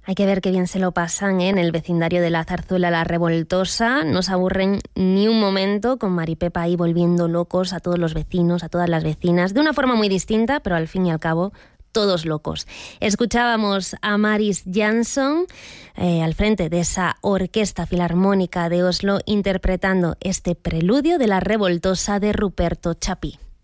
Hay que ver qué bien se lo pasan en el vecindario de la Zarzuela La Revoltosa. No se aburren ni un momento con Maripepa ahí volviendo locos a todos los vecinos, a todas las vecinas, de una forma muy distinta, pero al fin y al cabo todos locos. Escuchábamos a Maris Jansson al frente de esa Orquesta Filarmónica de Oslo interpretando este preludio de La Revoltosa de Ruperto Chapí.